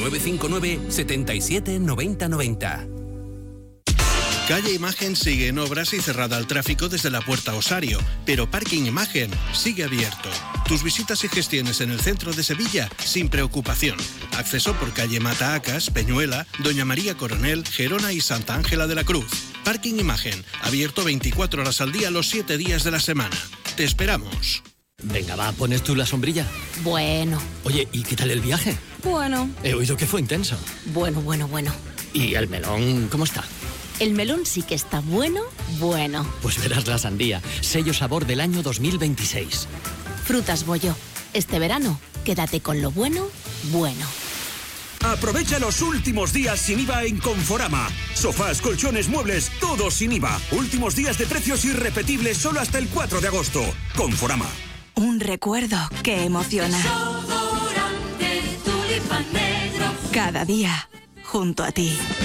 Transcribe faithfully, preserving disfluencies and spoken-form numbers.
nueve cinco nueve, setenta y siete, noventa, noventa. Calle Imagen sigue en obras y cerrada al tráfico desde la Puerta Osario, pero Parking Imagen sigue abierto. Tus visitas y gestiones en el centro de Sevilla sin preocupación. Acceso por calle Mataacas, Peñuela, Doña María Coronel, Gerona y Santa Ángela de la Cruz. Parking Imagen, abierto veinticuatro horas al día los siete días de la semana. Te esperamos. Venga, va, ¿pones tú la sombrilla? Bueno. Oye, ¿y qué tal el viaje? Bueno. He oído que fue intenso. Bueno, bueno, bueno. ¿Y el melón cómo está? El melón sí que está bueno, bueno. Pues verás la sandía, sello sabor del año dos mil veintiséis. Frutas Bollo. Este verano, quédate con lo bueno, bueno. Aprovecha los últimos días sin I V A en Conforama. Sofás, colchones, muebles, todos sin I V A. Últimos días de precios irrepetibles solo hasta el cuatro de agosto. Conforama. Un recuerdo que emociona. Cada día, junto a ti.